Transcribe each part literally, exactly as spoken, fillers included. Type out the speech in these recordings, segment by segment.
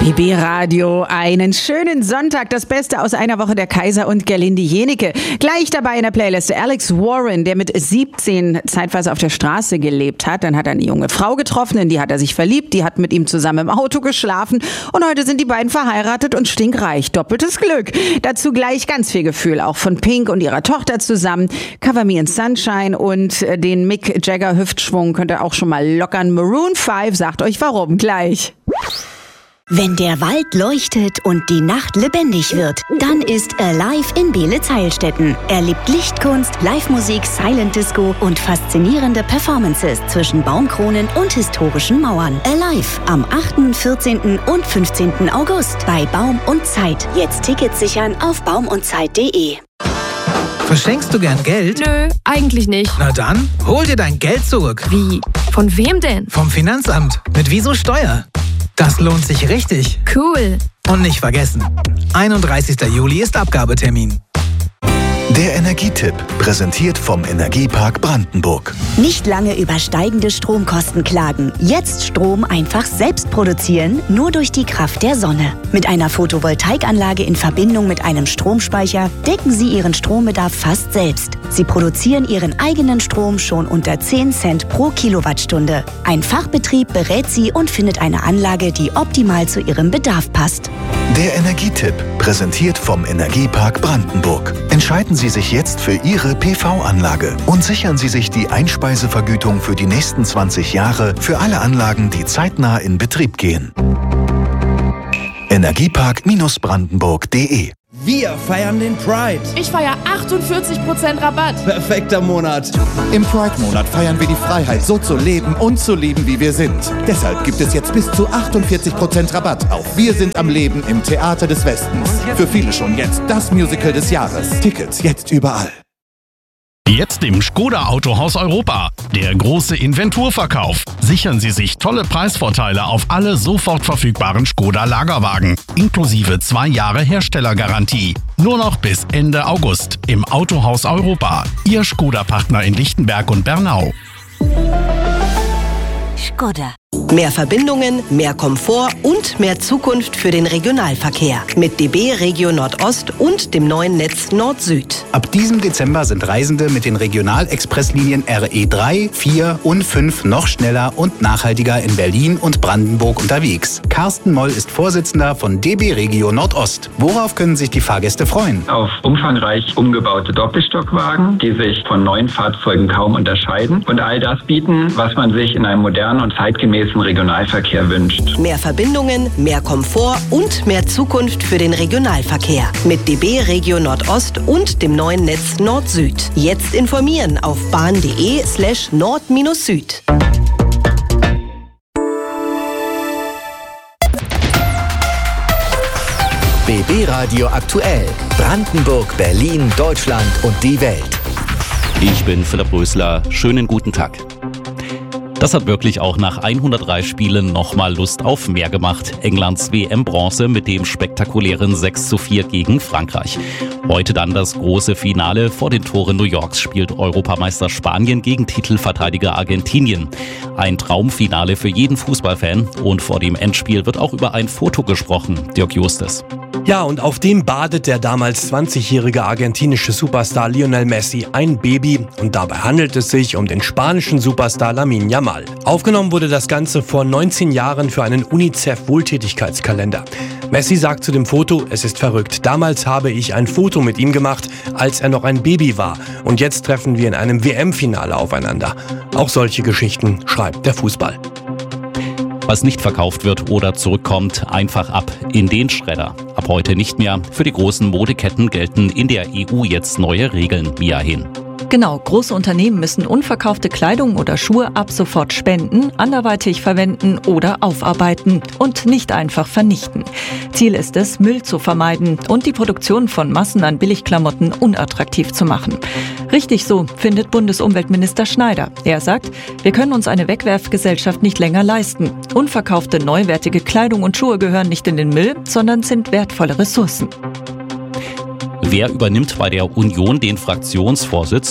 B B Radio, einen schönen Sonntag, das Beste aus einer Woche der Kaiser und Gerlinde Jenecke. Gleich dabei in der Playlist Alex Warren, der mit siebzehn zeitweise auf der Straße gelebt hat. Dann hat er eine junge Frau getroffen, in die hat er sich verliebt, die hat mit ihm zusammen im Auto geschlafen und heute sind die beiden verheiratet und stinkreich. Doppeltes Glück. Dazu gleich ganz viel Gefühl, auch von Pink und ihrer Tochter zusammen. Cover Me in Sunshine und den Mick Jagger Hüftschwung könnt ihr auch schon mal lockern. Maroon fünf sagt euch warum gleich. Wenn der Wald leuchtet und die Nacht lebendig wird, dann ist Alive in Beelitz-Heilstätten. Erlebt Lichtkunst, Live-Musik, Silent Disco und faszinierende Performances zwischen Baumkronen und historischen Mauern. Alive am achten, vierzehnten und fünfzehnten August bei Baum und Zeit. Jetzt Tickets sichern auf baum und zeit punkt de. Verschenkst du gern Geld? Nö, eigentlich nicht. Na dann, hol dir dein Geld zurück. Wie? Von wem denn? Vom Finanzamt. Mit Wieso Steuer. Das lohnt sich richtig. Cool. Und nicht vergessen, einunddreißigster Juli ist Abgabetermin. Der Energietipp, präsentiert vom Energiepark Brandenburg. Nicht lange über steigende Stromkosten klagen. Jetzt Strom einfach selbst produzieren, nur durch die Kraft der Sonne. Mit einer Photovoltaikanlage in Verbindung mit einem Stromspeicher decken Sie Ihren Strombedarf fast selbst. Sie produzieren Ihren eigenen Strom schon unter zehn Cent pro Kilowattstunde. Ein Fachbetrieb berät Sie und findet eine Anlage, die optimal zu Ihrem Bedarf passt. Der Energietipp, präsentiert vom Energiepark Brandenburg. Entscheiden Sie sich jetzt für Ihre P V-Anlage und sichern Sie sich die Einspeisevergütung für die nächsten zwanzig Jahre für alle Anlagen, die zeitnah in Betrieb gehen. Energiepark Brandenburg punkt de. Wir feiern den Pride. Ich feiere achtundvierzig Prozent Rabatt. Perfekter Monat. Im Pride-Monat feiern wir die Freiheit, so zu leben und zu lieben, wie wir sind. Deshalb gibt es jetzt bis zu achtundvierzig Prozent Rabatt auf Wir sind am Leben im Theater des Westens. Für viele schon jetzt das Musical des Jahres. Tickets jetzt überall. Jetzt im Skoda Autohaus Europa. Der große Inventurverkauf. Sichern Sie sich tolle Preisvorteile auf alle sofort verfügbaren Skoda Lagerwagen. Inklusive zwei Jahre Herstellergarantie. Nur noch bis Ende August im Autohaus Europa. Ihr Skoda-Partner in Lichtenberg und Bernau. Skoda. Mehr Verbindungen, mehr Komfort und mehr Zukunft für den Regionalverkehr. Mit D B Regio Nordost und dem neuen Netz Nord-Süd. Ab diesem Dezember sind Reisende mit den Regionalexpresslinien R E drei, vier und fünf noch schneller und nachhaltiger in Berlin und Brandenburg unterwegs. Carsten Moll ist Vorsitzender von D B Regio Nordost. Worauf können sich die Fahrgäste freuen? Auf umfangreich umgebaute Doppelstockwagen, die sich von neuen Fahrzeugen kaum unterscheiden und all das bieten, was man sich in einem modernen und zeitgemäßen Regionalverkehr wünscht. Mehr Verbindungen, mehr Komfort und mehr Zukunft für den Regionalverkehr. Mit D B Regio Nordost und dem neuen Netz Nord-Süd. Jetzt informieren auf bahn.de slash nord-süd. B B Radio aktuell. Brandenburg, Berlin, Deutschland und die Welt. Ich bin Philipp Rösler. Schönen guten Tag. Das hat wirklich auch nach hundertdrei Spielen nochmal Lust auf mehr gemacht. Englands W M-Bronze mit dem spektakulären sechs zu vier gegen Frankreich. Heute dann das große Finale. Vor den Toren New Yorks spielt Europameister Spanien gegen Titelverteidiger Argentinien. Ein Traumfinale für jeden Fußballfan. Und vor dem Endspiel wird auch über ein Foto gesprochen. Dirk Justes. Ja, und auf dem badet der damals zwanzigjährige argentinische Superstar Lionel Messi ein Baby. Und dabei handelt es sich um den spanischen Superstar Lamine Yamal. Aufgenommen wurde das Ganze vor neunzehn Jahren für einen UNICEF-Wohltätigkeitskalender. Messi sagt zu dem Foto, es ist verrückt. Damals habe ich ein Foto mit ihm gemacht, als er noch ein Baby war. Und jetzt treffen wir in einem W M-Finale aufeinander. Auch solche Geschichten schreibt der Fußball. Was nicht verkauft wird oder zurückkommt, einfach ab in den Schredder. Ab heute nicht mehr. Für die großen Modeketten gelten in der E U jetzt neue Regeln. Mia Hin. Genau, große Unternehmen müssen unverkaufte Kleidung oder Schuhe ab sofort spenden, anderweitig verwenden oder aufarbeiten und nicht einfach vernichten. Ziel ist es, Müll zu vermeiden und die Produktion von Massen an Billigklamotten unattraktiv zu machen. Richtig so, findet Bundesumweltminister Schneider. Er sagt, wir können uns eine Wegwerfgesellschaft nicht länger leisten. Unverkaufte, neuwertige Kleidung und Schuhe gehören nicht in den Müll, sondern sind wertvolle Ressourcen. Wer übernimmt bei der Union den Fraktionsvorsitz?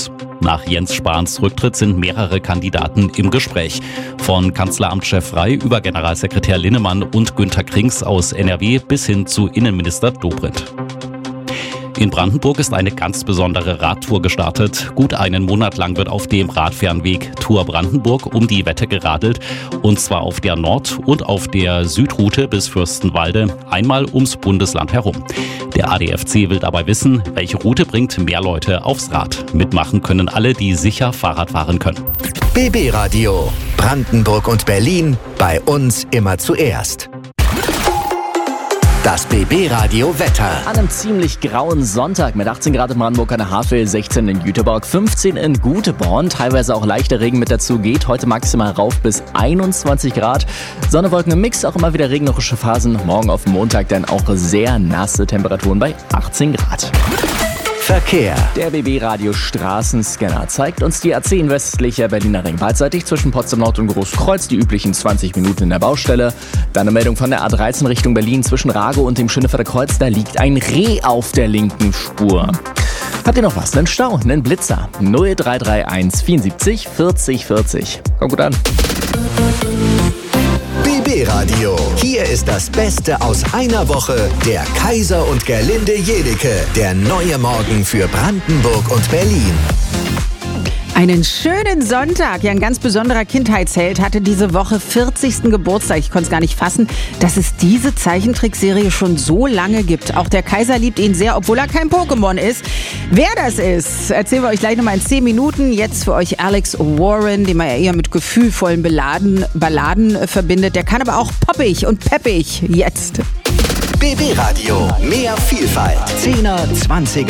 Nach Jens Spahns Rücktritt sind mehrere Kandidaten im Gespräch. Von Kanzleramtschef Frey über Generalsekretär Linnemann und Günter Krings aus N R W bis hin zu Innenminister Dobrindt. In Brandenburg ist eine ganz besondere Radtour gestartet. Gut einen Monat lang wird auf dem Radfernweg Tour Brandenburg um die Wette geradelt. Und zwar auf der Nord- und auf der Südroute bis Fürstenwalde, einmal ums Bundesland herum. Der A D F C will dabei wissen, welche Route bringt mehr Leute aufs Rad. Mitmachen können alle, die sicher Fahrrad fahren können. B B Radio. Brandenburg und Berlin. Bei uns immer zuerst. Das B B Radio Wetter. An einem ziemlich grauen Sonntag mit achtzehn Grad in Brandenburg an der Havel, sechzehn in Jüterbog, fünfzehn in Guteborn. Teilweise auch leichter Regen mit dazu, geht heute maximal rauf bis einundzwanzig Grad. Sonne, Wolken im Mix, auch immer wieder regnerische Phasen. Morgen auf Montag dann auch sehr nasse Temperaturen bei achtzehn Grad. Verkehr. Der B B Radio Straßenscanner zeigt uns die A zehn westlicher Berliner Ring. Beidseitig zwischen Potsdam Nord und Großkreuz, die üblichen zwanzig Minuten in der Baustelle. Dann eine Meldung von der A dreizehn Richtung Berlin zwischen Rago und dem Schönefelder Kreuz. Da liegt ein Reh auf der linken Spur. Habt ihr noch was? Einen Stau? Einen Blitzer? null drei drei eins vierundsiebzig vierzig vierzig. Kommt gut an. B B Radio. Hier ist das Beste aus einer Woche. Der Kaiser und Gerlinde Jenike. Der neue Morgen für Brandenburg und Berlin. Einen schönen Sonntag. Ja, ein ganz besonderer Kindheitsheld hatte diese Woche vierzigsten Geburtstag. Ich konnte es gar nicht fassen, dass es diese Zeichentrickserie schon so lange gibt. Auch der Kaiser liebt ihn sehr, obwohl er kein Pokémon ist. Wer das ist, erzählen wir euch gleich nochmal in zehn Minuten. Jetzt für euch Alex Warren, den man ja eher mit gefühlvollen Balladen, Balladen verbindet. Der kann aber auch poppig und peppig. Jetzt. B B Radio. Mehr Vielfalt. Zehner, Zwanziger.